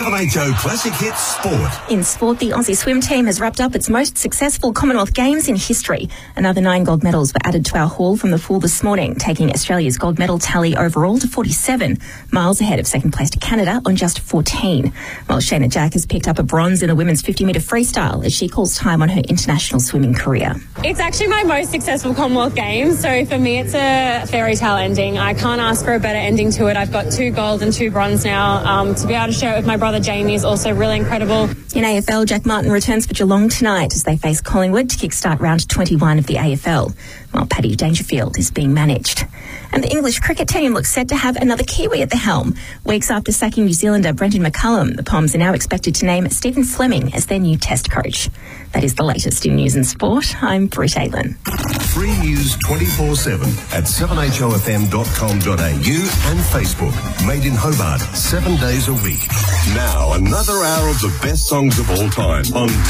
7HO Classic Hits Sport. In sport, the Aussie swim team has wrapped up its most successful Commonwealth Games in history. Another 9 gold medals were added to our haul from the pool this morning, taking Australia's gold medal tally overall to 47, miles ahead of second place to Canada on just 14. While Shayna Jack has picked up a bronze in the women's 50-metre freestyle as she calls time on her international swimming career. It's actually my most successful Commonwealth Games, so for me it's a fairy tale ending. I can't ask for a better ending to it. I've got 2 gold and 2 bronze now. To be able to share it with my brother Jamie is also really incredible. In AFL, Jack Martin returns for Geelong tonight as they face Collingwood to kickstart round 21 of the AFL, while Paddy Dangerfield is being managed. And the English cricket team looks set to have another Kiwi at the helm. Weeks after sacking New Zealander Brendan McCullum, the Poms are now expected to name Stephen Fleming as their new Test coach. That is the latest in news and sport. I'm Britt Aitlin. Free news 24/7 at 7hofm.com.au and Facebook. Made in Hobart 7 days a week. Now another hour of the best songs of all time on